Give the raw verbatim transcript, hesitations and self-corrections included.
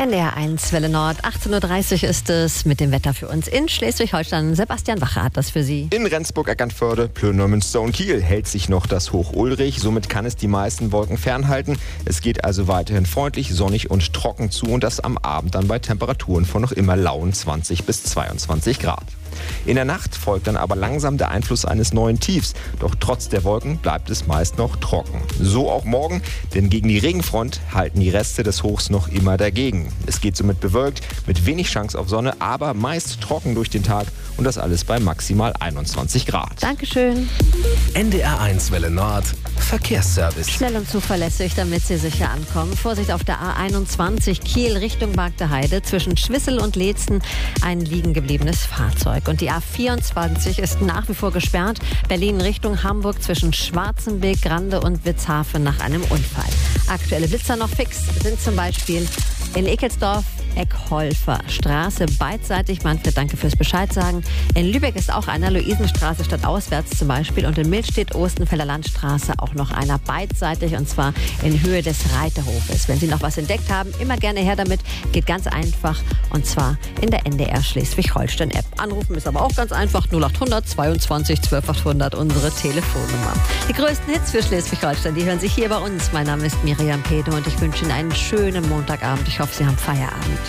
N D R eins Welle Nord, achtzehn Uhr dreißig ist es mit dem Wetter für uns in Schleswig-Holstein. Sebastian Wache hat das für Sie. In Rendsburg, Eckernförde, Plön, Münster und Kiel hält sich noch das Hoch Ulrich. Somit kann es die meisten Wolken fernhalten. Es geht also weiterhin freundlich, sonnig und trocken zu und das am Abend dann bei Temperaturen von noch immer lauen zwanzig bis zweiundzwanzig Grad. In der Nacht folgt dann aber langsam der Einfluss eines neuen Tiefs. Doch trotz der Wolken bleibt es meist noch trocken. So auch morgen, denn gegen die Regenfront halten die Reste des Hochs noch immer dagegen. Es geht somit bewölkt, mit wenig Chance auf Sonne, aber meist trocken durch den Tag und das alles bei maximal einundzwanzig Grad. Dankeschön. N D R eins Welle Nord, Verkehrsservice. Schnell und zuverlässig, damit Sie sicher ankommen. Vorsicht auf der A einundzwanzig Kiel Richtung Bagdeheide. Zwischen Schwissel und Leetzen ein liegen gebliebenes Fahrzeug. Und die A vierundzwanzig ist nach wie vor gesperrt. Berlin Richtung Hamburg zwischen Schwarzenbeek, Grande und Witzhafen nach einem Unfall. Aktuelle Blitzer noch fix sind zum Beispiel in Ekelsdorf, Eckholfer Straße beidseitig. Manfred, danke fürs Bescheid sagen. In Lübeck ist auch einer, Luisenstraße stadtauswärts zum Beispiel. Und in Milstedt, Ostenfelder Landstraße auch noch einer beidseitig, und zwar in Höhe des Reiterhofes. Wenn Sie noch was entdeckt haben, immer gerne her damit. Geht ganz einfach, und zwar in der N D R Schleswig-Holstein-App. Anrufen ist aber auch ganz einfach. null achthundert zweiundzwanzig zwölf achthundert, unsere Telefonnummer. Die größten Hits für Schleswig-Holstein, die hören sich hier bei uns. Mein Name ist Miriam Pede und ich wünsche Ihnen einen schönen Montagabend. Ich hoffe, Sie haben Feierabend.